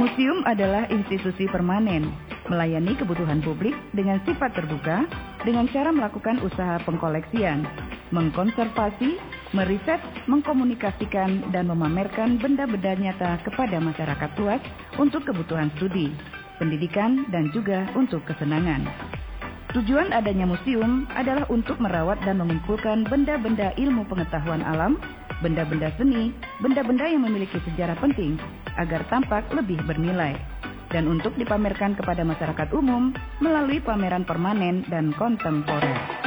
Museum adalah institusi permanen, melayani kebutuhan publik dengan sifat terbuka, dengan cara melakukan usaha pengkoleksian, mengkonservasi, meriset, mengkomunikasikan, dan memamerkan benda-benda nyata kepada masyarakat luas untuk kebutuhan studi, pendidikan, dan juga untuk kesenangan. Tujuan adanya museum adalah untuk merawat dan mengumpulkan benda-benda ilmu pengetahuan alam, benda-benda seni, benda-benda yang memiliki sejarah penting agar tampak lebih bernilai, dan untuk dipamerkan kepada masyarakat umum melalui pameran permanen dan kontemporer.